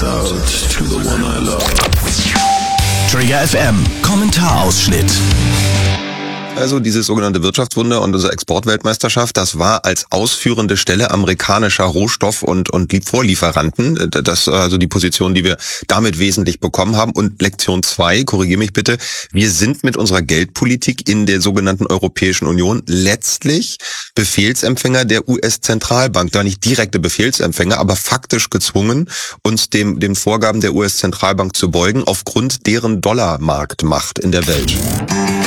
out to the one I love. Trigger FM, Kommentarausschnitt. Also dieses sogenannte Wirtschaftswunder und unsere Exportweltmeisterschaft, das war als ausführende Stelle amerikanischer Rohstoff- und Vorlieferanten. Das ist also die Position, die wir damit wesentlich bekommen haben. Und Lektion 2, korrigiere mich bitte, wir sind mit unserer Geldpolitik in der sogenannten Europäischen Union letztlich Befehlsempfänger der US-Zentralbank. Da nicht direkte Befehlsempfänger, aber faktisch gezwungen, uns den Vorgaben der US-Zentralbank zu beugen, aufgrund deren Dollarmarktmacht in der Welt.